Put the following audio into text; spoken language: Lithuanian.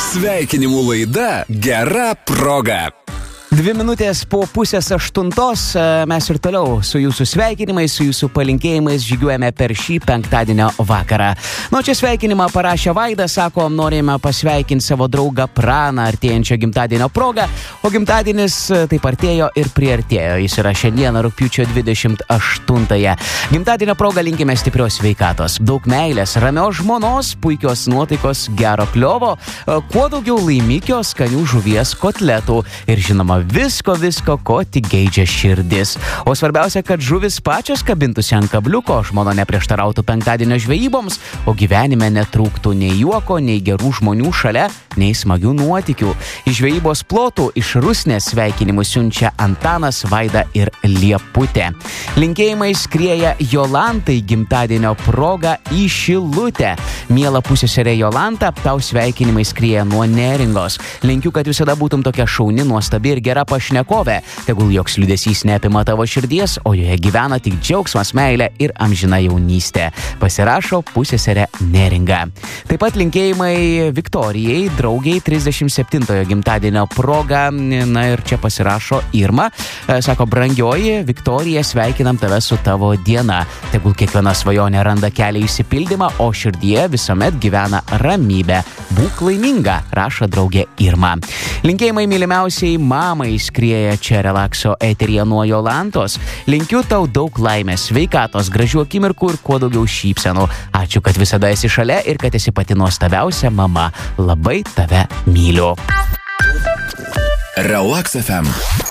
Sveikinimų laida Gera proga. 2 minutės po 7:30 mes ir toliau su jūsų sveikinimais, su jūsų palinkėjimais žygiuojame per šį penktadienio vakarą. Čia sveikinimą parašė Vaida, sako, norime pasveikinti savo draugą Praną artėjančio gimtadienio progą, o gimtadienis taip artėjo ir priartėjo. Jis yra šiandieną rugpjūčio 28-ąją. Gimtadienio progą linkime stiprios sveikatos, daug meilės, ramios žmonos, puikios nuotaikos, gero kliovo, kuo daugiau laimikio, skanių žuvies kotletų ir žinoma visko, ko tik geidžia širdis. O svarbiausia, kad žuvis pačios kabintųsi ant kabliuko, žmona neprieštarautų penktadienio žvejyboms, o gyvenime netrūktų nei juoko, nei gerų žmonių šalia, nei smagių nuotykių. Iš žvejybos plotų iš Rusnės sveikinimus siunčia Antanas, Vaida ir Lieputė. Linkėjimai skrieja Jolantai gimtadienio proga į Šilutę. Miela pusseserė Jolanta, tau sveikinimai skrieja nuo Neringos. Linkiu, kad visada būtum tokia šauni, nuostabi ir gera pašnekovė. Tegul joks liūdesys neapima tavo širdies, o joje gyvena tik džiaugsmas, meilė ir amžina jaunystė. Pasirašo pusseserė Neringa. Taip pat linkėjimai Viktorijai, draugiai 37-ojo gimtadienio proga. Na ir čia pasirašo Irma. Sako, brangioji Viktorija, sveikinam tave su tavo diena. Tegul kiekviena svajonė randa kelią į išsipildymą, o širdyje visuomet gyvena ramybė. Būk laiminga, rašo draugė Irma. Linkėjimai mylimiausiai mamai skrieja čia relakso eteryje nuo Jolantos. Linkiu tau daug laimės, sveikatos, gražių akimirkų ir kuo daugiau šypsenų. Ačiū, kad visada esi šalia ir kad esi pati nuostabiausia mama. Labai tave myliu. Relax FM.